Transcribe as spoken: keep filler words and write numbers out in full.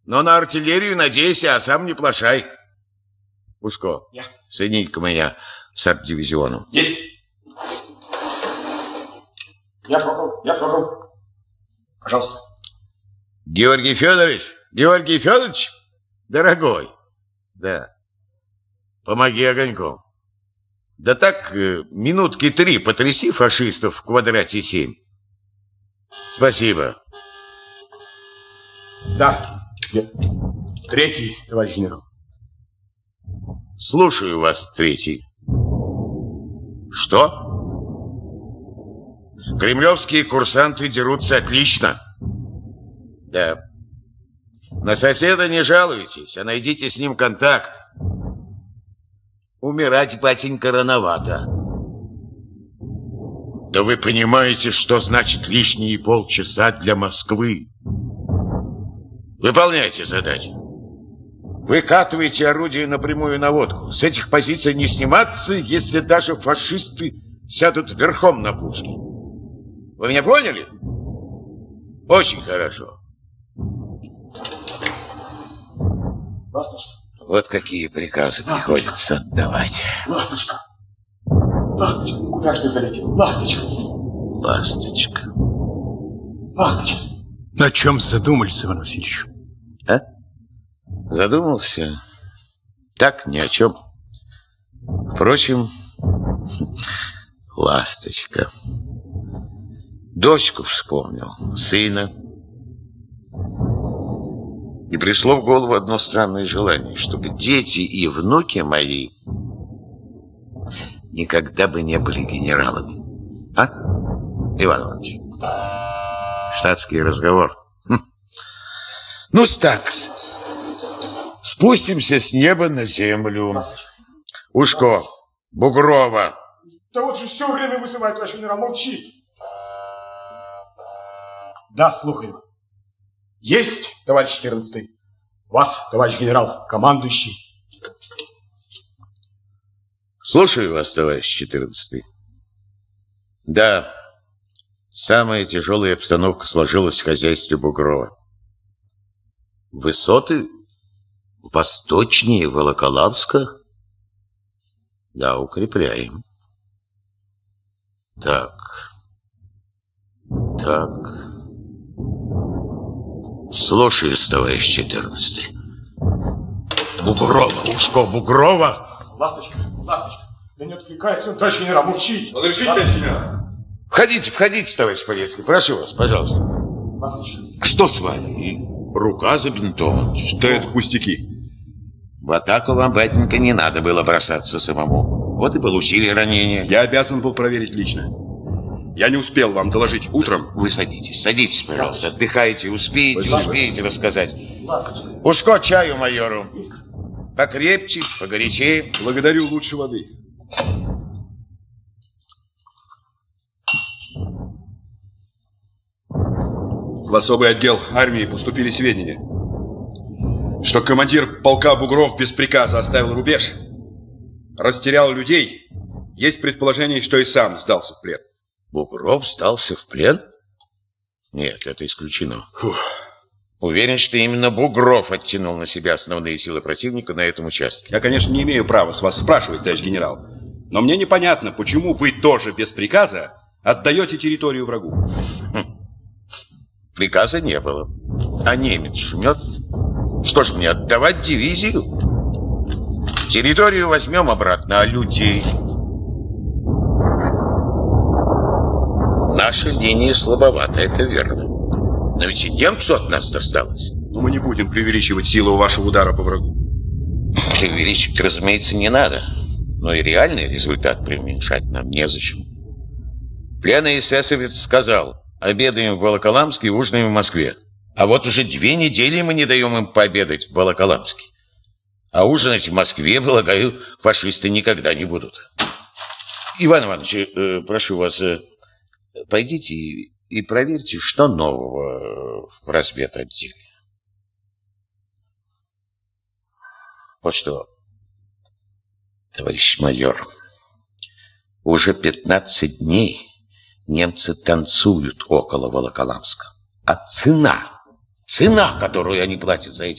Но на артиллерию надейся, а сам не плашай. Пушко, Я. соедините-ка меня с арт-дивизионом. Есть. Я слушал, я слушал. Пожалуйста. Георгий Федорович, Георгий Федорович, дорогой. Да. Помоги огоньком. Да так, минутки три потряси фашистов в квадрате семь. Спасибо. Да. Третий, товарищ генерал. Слушаю вас, третий. Что? Кремлевские курсанты дерутся отлично. Да. На соседа не жалуйтесь, а найдите с ним контакт. Умирать, батенька, рановато. Да вы понимаете, что значит лишние полчаса для Москвы? Выполняйте задачу. Выкатывайте орудие напрямую на водку. С этих позиций не сниматься, если даже фашисты сядут верхом на пушки. Вы меня поняли? Очень хорошо. Ласточка. Вот какие приказы приходится отдавать. Ласточка. Ласточка, ну куда же ты залетел? Ласточка. Ласточка. Ласточка. На чем задумались, Иван Васильевич? А? Задумался? Так, ни о чем. Впрочем, ласточка. Дочку вспомнил, сына. И пришло в голову одно странное желание, чтобы дети и внуки мои никогда бы не были генералами. А, Иван Иванович? Штатский разговор. Хм. Ну, так, спустимся с неба на землю. Ушко, Бугрова. Да вот же все время вызывает, товарищ генерал, молчи. Да, слухаю. Есть, товарищ четырнадцатый. Вас, товарищ генерал, командующий. Слушаю вас, товарищ четырнадцатый. Да, самая тяжелая обстановка сложилась в хозяйстве Бугрова. Высоты восточнее Волоколамска. Да, укрепляем. Так. Так. Слушаюсь, товарищ четырнадцатый. Бугрова, ушко Бугрова. Ласточка, ласточка. Да не откликается он, товарищ генерал, молчи. Разрешите, товарищ генерал? Входите, входите, товарищ Полецкий. Прошу вас, пожалуйста. Ласточка. Что с вами? И рука забинтована. Что это пустяки? В атаку вам, батенька, не надо было бросаться самому. Вот и получили ранение. Я обязан был проверить лично. Я не успел вам доложить утром. Вы садитесь, садитесь, пожалуйста. Отдыхайте, успеете, Спасибо. успеете рассказать. Ласточка. Ушко чаю майору. Покрепче, погорячее. Благодарю, лучше воды. В особый отдел армии поступили сведения, что командир полка Бугров без приказа оставил рубеж, растерял людей. Есть предположение, что и сам сдался в плен. Бугров сдался в плен? Нет, это исключено. Фух. Уверен, что именно Бугров оттянул на себя основные силы противника на этом участке. Я, конечно, не имею права с вас спрашивать, товарищ генерал, но мне непонятно, почему вы тоже без приказа отдаете территорию врагу. Приказа не было. А немец жмет. Что ж мне, отдавать дивизию? Территорию возьмем обратно, а людей? Наша линия слабовата, это верно. Но ведь и немцу от нас досталось. Но мы не будем преувеличивать силу вашего удара по врагу. Преувеличивать, разумеется, не надо. Но и реальный результат преуменьшать нам незачем. Пленный эсэсовец сказал: обедаем в Волоколамске и ужинаем в Москве. А вот уже две недели мы не даем им пообедать в Волоколамске. А ужинать в Москве, полагаю, фашисты никогда не будут. Иван Иванович, э, прошу вас, э, пойдите и, и проверьте, что нового в разведотделе. Вот что, товарищ майор, уже пятнадцать дней немцы танцуют около Волоколамска. А цена, цена, которую они платят за эти